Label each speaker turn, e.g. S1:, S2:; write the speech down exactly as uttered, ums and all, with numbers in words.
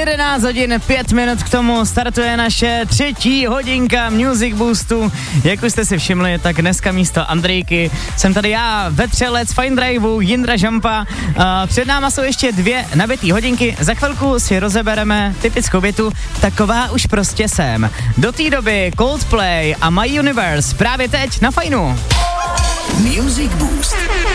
S1: jedenáct hodin pět minut k tomu startuje naše třetí hodinka Music Boostu. Jak už jste si všimli, tak dneska místo Andrejky jsem tady já, Vetřelec, Fine Driveu, Jindra Žampa. Uh, před náma jsou ještě dvě nabitý hodinky. Za chvilku si rozebereme typickou větu Taková už prostě jsem. Do té doby Coldplay a My Universe právě teď na Fajnu.
S2: Music Boost.